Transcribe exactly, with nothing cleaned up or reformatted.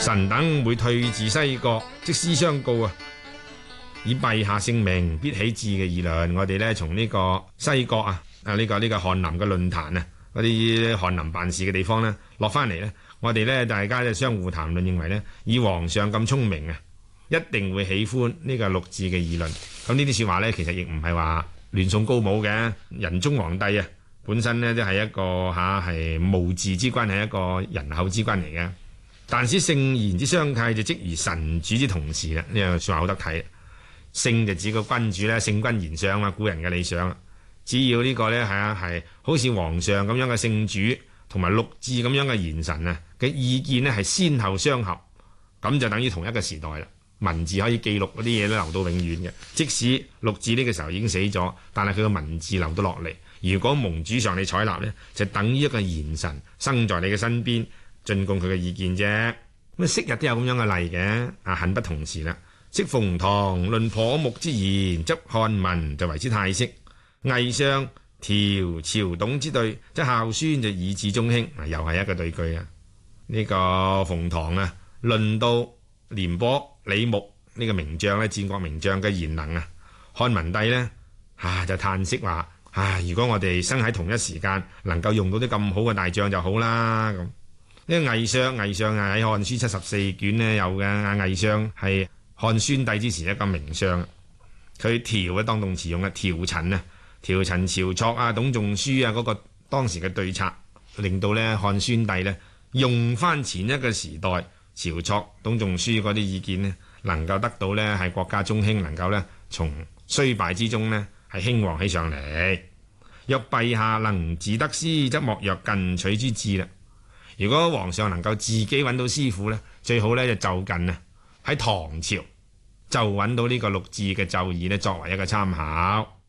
臣等會退自西國，即思相告啊，以陛下聖明必起志嘅議論。我哋呢，從呢個西國啊啊呢個呢個翰林嘅論壇啊，嗰啲翰林辦事嘅地方呢，落翻嚟呢，我哋呢，大家咧相互談論，認為呢，以皇上咁聰明啊，一定會喜歡呢個陸贄嘅議論。咁呢啲說話呢，其實亦唔係話亂送高帽嘅。仁宗皇帝啊，本身呢，都係一個吓係務治之君，係一個仁厚之君嚟嘅。但使聖賢之相契，就即如神主之同時啦。呢樣說話好得睇。聖就指個君主咧，聖君賢相啊，古人嘅理想。只要呢個呢，係啊係，好似皇上咁樣嘅聖主，同埋陸贄咁樣嘅賢臣啊嘅意見呢，係先後相合，咁就等於同一個時代啦。文字可以記錄嗰啲嘢都留到永遠嘅。即使陸贄呢個時候已經死咗，但係佢個文字留到落嚟。如果蒙主上你採納呢，就等於一個賢臣生在你嘅身邊，進貢佢嘅意見啫。咁昔日都有咁樣嘅例嘅，啊，恨不同時啦。昔馮唐論頗目之言，則漢文就為之泰式。魏相調朝董之對，即孝孫就以至中興，又係一個對句啊。呢、這個馮唐啊，論到廉頗、李牧呢、這個名將咧，戰國名將嘅賢能啊，漢文帝呢，啊就嘆息話：啊，如果我哋生喺同一時間，能夠用到啲咁好嘅大將就好啦。咁呢個魏相，魏相啊喺《漢書》七十四卷呢有嘅。啊，魏相係漢宣帝之前一個名相，佢調嘅當動詞用嘅調陳啊，調陳晁錯啊、董仲舒啊嗰個當時嘅對策，令到咧漢宣帝呢用翻前一個時代晁錯、董仲舒嗰啲意見呢，能夠得到呢係國家中興，能夠呢從衰敗之中呢係興旺起上嚟。若陛下能自得師，則莫若近取之志啦。如果皇上能夠自己揾到師傅呢，最好呢就就近啊喺唐朝就揾到呢個陸贄嘅奏議呢作為一個參考。